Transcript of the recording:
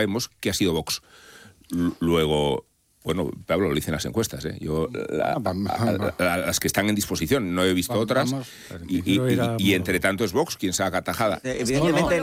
sabemos que ha sido Vox. Luego, bueno, Pablo, lo dicen las encuestas, ¿eh? Yo, las que están en disposición, no he visto otras, y entre tanto es Vox quien saca tajada. Evidentemente